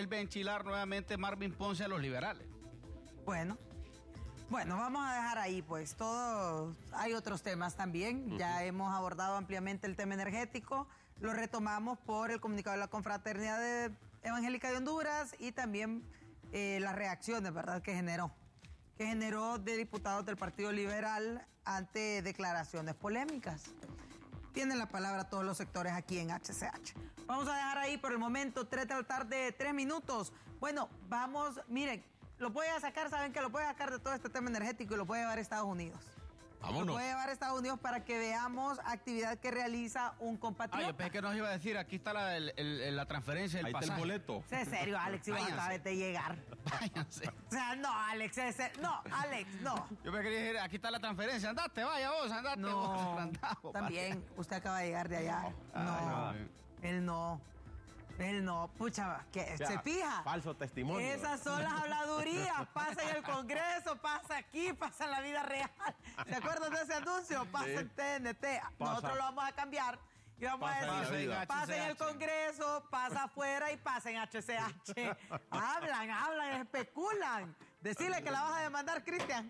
vuelve a enchilar nuevamente Marvin Ponce a los liberales. Bueno, vamos a dejar ahí, pues. Hay otros temas también. Ya hemos abordado ampliamente el tema energético. Lo retomamos por el comunicado de la Confraternidad Evangélica de Honduras y también las reacciones, ¿verdad?, que generó de diputados del Partido Liberal ante declaraciones polémicas. Tienen la palabra todos los sectores aquí en HCH. Vamos a dejar ahí por el momento, 3 de la tarde, 3 minutos. Bueno, vamos, miren, lo voy a sacar, saben que lo voy a sacar de todo este tema energético y lo voy a llevar a Estados Unidos. Vámonos. Lo voy a llevar a Estados Unidos para que veamos actividad que realiza un compatriota. Yo pensé que nos iba a decir, aquí está la transferencia del pasaje. Ahí está el boleto. ¿Es serio, Alex? Iván, acabas de llegar. Váyanse. O sea, no, Alex, Alex, no. Yo me quería decir, aquí está la transferencia, andate, vaya vos, andate vos. Andate, también, usted acaba de llegar de allá. Él no, pucha, que se fija. Falso testimonio. Esas son las habladurías, pasa en el Congreso, pasa aquí, pasa en la vida real. ¿Se acuerdan de ese anuncio? Pasa en TNT. Nosotros lo vamos a cambiar y vamos a decir, pasa en el Congreso, pasa afuera y pasa en HCH. Hablan, especulan. Decirle que la vas a demandar, Cristian.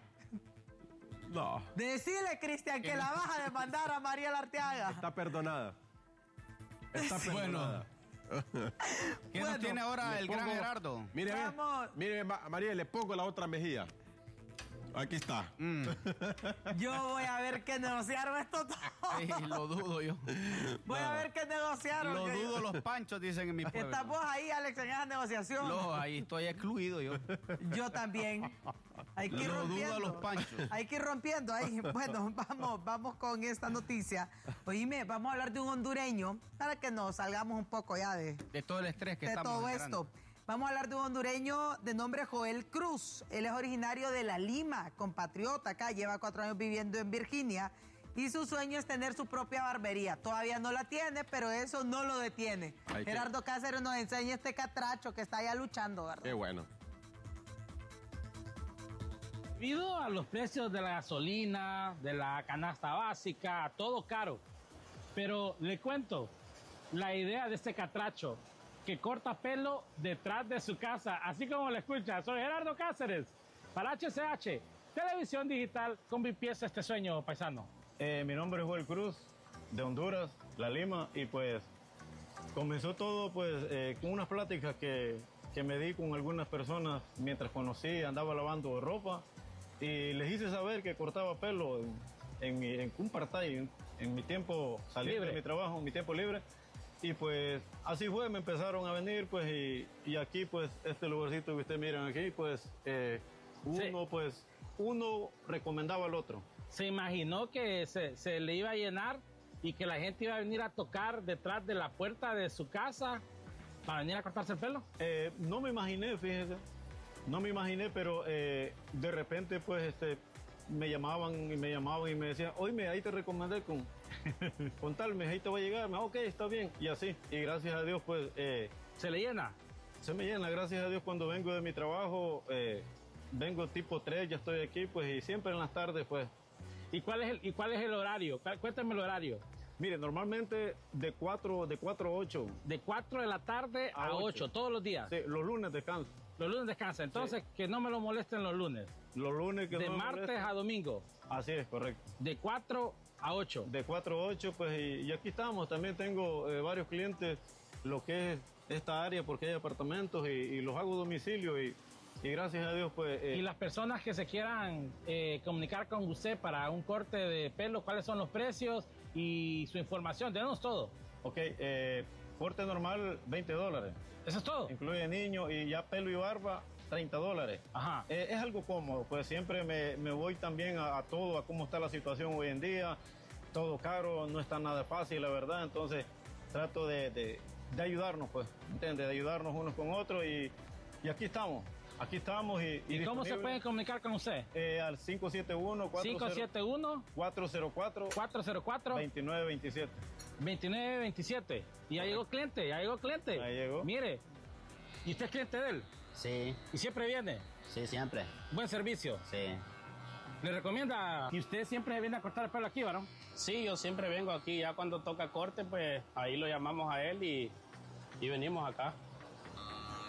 No. Decirle, Cristian, que la vas a demandar a Mariela Arteaga. Está perdonada. Está perdonada. ¿Qué nos tiene ahora el gran Gerardo? Mire, María, le pongo la otra mejilla. Aquí está. Yo voy a ver qué negociaron esto todo. Sí, lo dudo yo. Voy a ver qué negociaron. Lo dudo los panchos, dicen en mi pueblo. ¿Estás vos ahí, Alex, en esa negociación? No, ahí estoy excluido yo. Yo también. Hay que ir rompiendo. Lo dudo los panchos. Hay que ir rompiendo ahí. Bueno, vamos con esta noticia. Oíme, vamos a hablar de un hondureño para que nos salgamos un poco ya de todo el estrés que estamos todo generando. esto. Vamos a hablar de un hondureño de nombre Joel Cruz. Él es originario de La Lima, compatriota acá, lleva 4 años viviendo en Virginia y su sueño es tener su propia barbería. Todavía no la tiene, pero eso no lo detiene. Gerardo Cáceres nos enseña este catracho que está allá luchando, ¿verdad? Qué bueno. Debido a los precios de la gasolina, de la canasta básica, todo caro. Pero le cuento la idea de este catracho que corta pelo detrás de su casa, así como lo escucha. Soy Gerardo Cáceres, para HCH, Televisión Digital, con mi pieza este sueño, paisano. Mi nombre es Joel Cruz, de Honduras, La Lima, y pues comenzó todo pues con unas pláticas que me di con algunas personas mientras andaba lavando ropa, y les hice saber que cortaba pelo en un part-time, en mi tiempo saliendo de mi trabajo, en mi tiempo libre. Y pues así fue, me empezaron a venir pues y aquí pues este lugarcito que ustedes miran aquí pues uno recomendaba al otro. ¿Se imaginó que se le iba a llenar y que la gente iba a venir a tocar detrás de la puerta de su casa para venir a cortarse el pelo? No me imaginé, fíjese, pero de repente pues me llamaban y me decían, oye, ahí te recomendé con tal, ahí te va a llegar, ok, está bien, y así, y gracias a Dios pues... ¿Se le llena? Se me llena, gracias a Dios, cuando vengo de mi trabajo, vengo tipo 3, ya estoy aquí, pues, y siempre en las tardes, pues. ¿Y cuál es el horario? Cuéntame el horario. Mire, normalmente de 4 a 8. De 4 de la tarde a 8, todos los días. Sí, los lunes descanso. Los lunes descansa, entonces sí. Que no me lo molesten los lunes. Los lunes que de no me martes molesten. A domingo. Así es, correcto. De 4 a 8. De 4 a 8, pues, y aquí estamos. También tengo varios clientes, lo que es esta área, porque hay apartamentos y los hago a domicilio y gracias a Dios, pues... Y las personas que se quieran comunicar con usted para un corte de pelo, ¿cuáles son los precios y su información? Denos todo. Ok, corte normal, $20. ¿Eso es todo? Incluye niño y ya pelo y barba, $30. Ajá. Es algo cómodo, pues siempre me voy también a todo, a cómo está la situación hoy en día. Todo caro, no está nada fácil, la verdad. Entonces trato de ayudarnos, pues, ¿entiendes? De ayudarnos unos con otros y aquí estamos. Aquí estamos ¿Y cómo se pueden comunicar con usted? Al 571-404 2927. 2927. Y ya llegó cliente, Ahí llegó. Mire, ¿y usted es cliente de él? Sí. ¿Y siempre viene? Sí, siempre. ¿Buen servicio? Sí. ¿Le recomienda que usted siempre viene a cortar el pelo aquí, varón? Sí, yo siempre vengo aquí. Ya cuando toca corte, pues ahí lo llamamos a él y venimos acá.